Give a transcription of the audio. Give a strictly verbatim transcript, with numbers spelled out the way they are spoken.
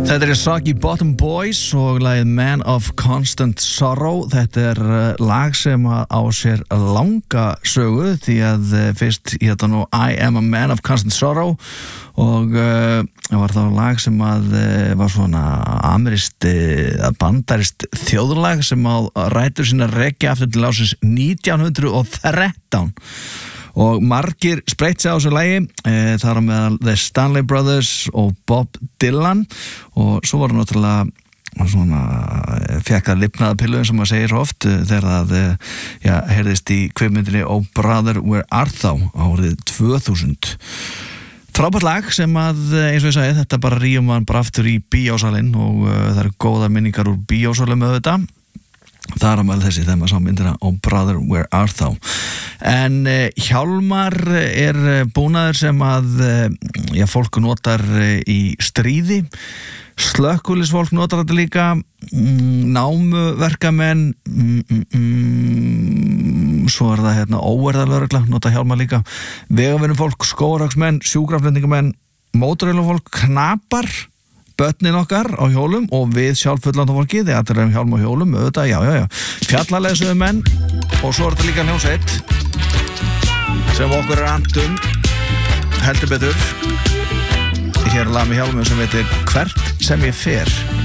Þetta er Soggy Bottom Boys og lagið Man of Constant Sorrow. Þetta er lag sem á sér langa sögu því að fyrst hérna nú I Am a Man of Constant Sorrow og uh, var þá lag sem að uh, var svona amerist uh, bandarist þjóðlag sem á rætur sína rekja aftur til ásins nítján hundrað og þrettán og margir spreytt sig á þessu lagi e, þar á meðal The Stanley Brothers og Bob Dylan og svo var náttúrulega svona fekk að lifnaða pillu eins og maður segir oft þegar það ja, heyrðist í kvikmyndinni Oh Brother Where Art Thou árið tvö þúsund. Frábært lag sem að eins og ég sagði þetta bara ríum hann bara aftur í bíósalinn og uh, það eru góða minningar úr bíósalinn með þetta. Það er að maður þessi þegar maður sá myndina Oh Brother Where Art Thou en uh, hjálmar er búnaður sem að uh, já, fólk notar uh, í stríði slökkvilisfólk notar þetta líka mm, námuverkamenn mm, mm, mm, svo er það hérna óverðarlögregla nota hjálmar líka vegavinnum fólk, skógaraksmenn, sjúkraflutningamenn mótorhjólafólk, knapar börnin okkar á hjólum og við sjálffullanda fólki, þegar allir erum hjálm á hjólum auðvitað, já, já, já, fjallalessuðu menn og svo er þetta líka hljómsveit sem okkur er andum heldur betur hér er lag með hjálmum sem heitir Hvert sem ég fer